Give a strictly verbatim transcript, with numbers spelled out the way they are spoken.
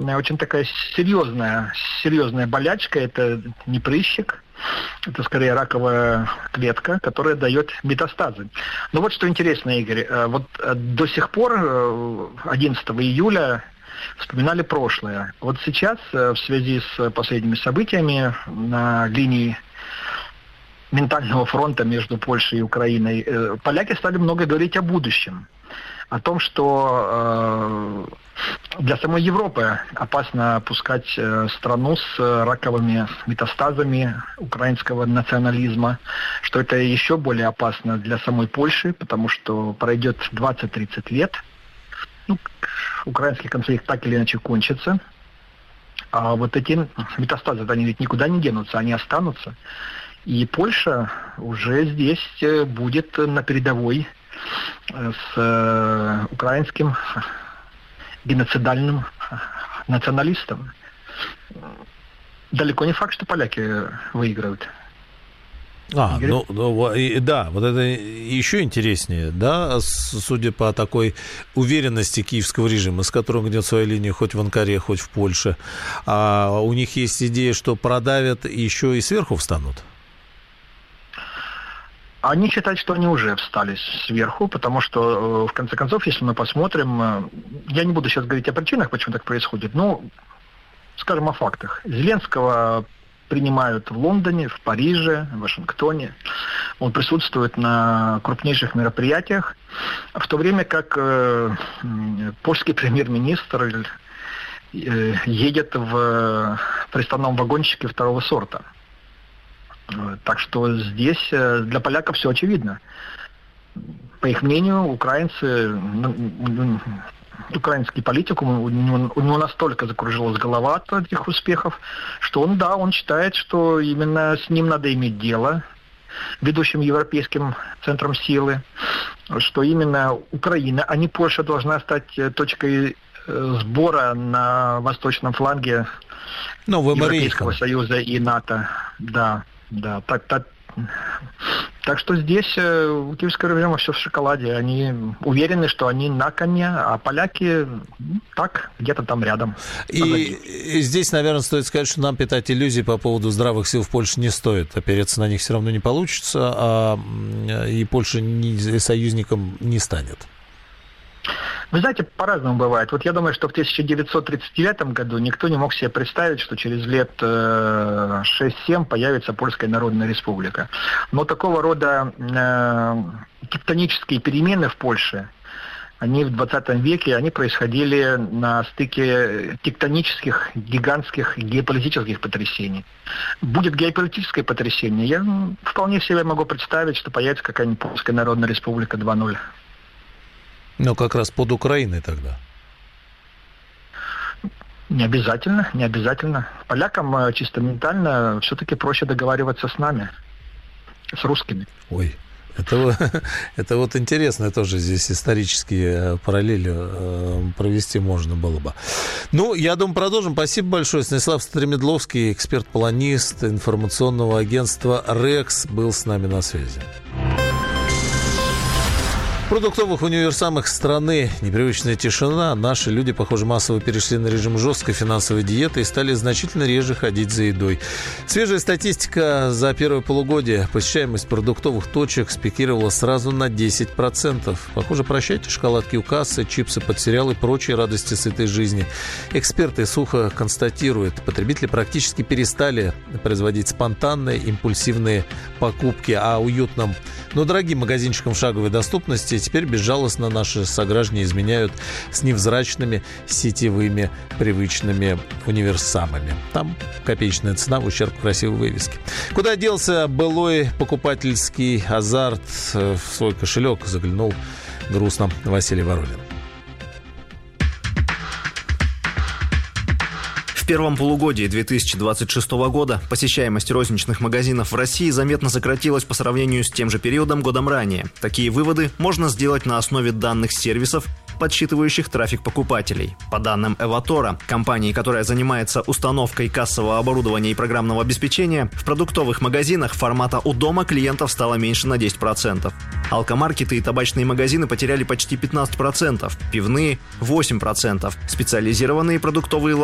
очень такая серьезная, серьезная болячка. Это не прыщик, это скорее раковая клетка, которая дает метастазы. Но вот что интересно, Игорь, вот до сих пор одиннадцатого июля вспоминали прошлое. Вот сейчас, в связи с последними событиями на линии ментального фронта между Польшей и Украиной, поляки стали много говорить о будущем. О том, что э, для самой Европы опасно пускать э, страну с раковыми метастазами украинского национализма, что это еще более опасно для самой Польши, потому что пройдет двадцать-тридцать лет, ну, украинский конфликт так или иначе кончится, а вот эти метастазы, они ведь никуда не денутся, они останутся, и Польша уже здесь будет на передовой с э, украинским геноцидальным националистом. Далеко не факт, что поляки выиграют. А, ну, ну и, да, вот это еще интереснее, да, судя по такой уверенности киевского режима, с которым гнет свою линию хоть в Анкаре, хоть в Польше, а у них есть идея, что продавят и еще и сверху встанут. Они считают, что они уже встали сверху, потому что, в конце концов, если мы посмотрим, я не буду сейчас говорить о причинах, почему так происходит, но скажем о фактах. Зеленского принимают в Лондоне, в Париже, в Вашингтоне. Он присутствует на крупнейших мероприятиях, в то время как э, польский премьер-министр э, едет в приставном вагончике второго сорта. Так что здесь для поляков все очевидно. По их мнению, украинцы, украинский политик, у него, у него настолько закружилась голова от этих успехов, что он, да, он считает, что именно с ним надо иметь дело, ведущим европейским центром силы, что именно Украина, а не Польша, должна стать точкой сбора на восточном фланге Европейского Союза и НАТО. Да. Да, так, так, так что здесь э, у киевского режима все в шоколаде. Они уверены, что они на коне, а поляки ну, так, где-то там рядом. И, и здесь, наверное, стоит сказать, что нам питать иллюзии по поводу здравых сил в Польше не стоит. Опереться на них все равно не получится, а и Польша не, союзником не станет. Вы знаете, по-разному бывает. Вот я думаю, что в тысяча девятьсот тридцать девятом году никто не мог себе представить, что через лет э, шесть-семь появится Польская Народная Республика. Но такого рода э, тектонические перемены в Польше, они в двадцатом веке, они происходили на стыке тектонических, гигантских геополитических потрясений. Будет геополитическое потрясение, я вполне себе могу представить, что появится какая-нибудь Польская Народная Республика два ноль. Ну, как раз под Украиной тогда. Не обязательно, не обязательно. Полякам чисто ментально все-таки проще договариваться с нами, с русскими. Ой, это, это вот интересно тоже здесь исторические параллели провести можно было бы. Ну, я думаю, продолжим. Спасибо большое. Станислав Стремедловский, эксперт-планист информационного агентства «Рекс», был с нами на связи. В продуктовых универсамах страны непривычная тишина. Наши люди, похоже, массово перешли на режим жесткой финансовой диеты и стали значительно реже ходить за едой. Свежая статистика за первое полугодие. Посещаемость продуктовых точек спикировала сразу на десять процентов. Похоже, прощайте шоколадки у кассы, чипсы под сериал и прочие радости сытой жизни. Эксперты сухо констатируют, потребители практически перестали производить спонтанные, импульсивные покупки, а уютным, но дорогим магазинчикам шаговой доступности теперь безжалостно наши сограждане изменяют с невзрачными сетевыми привычными универсамами. Там копеечная цена в ущерб красивой вывеске. Куда делся былой покупательский азарт? В свой кошелек заглянул грустно Василий Воронин. В первом полугодии две тысячи двадцать шестого года посещаемость розничных магазинов в России заметно сократилась по сравнению с тем же периодом годом ранее. Такие выводы можно сделать на основе данных сервисов, подсчитывающих трафик покупателей. По данным Эватора, компании, которая занимается установкой кассового оборудования и программного обеспечения, в продуктовых магазинах формата у дома клиентов стало меньше на десять процентов. Алкомаркеты и табачные магазины потеряли почти пятнадцать процентов, пивные – восемь процентов, специализированные продуктовые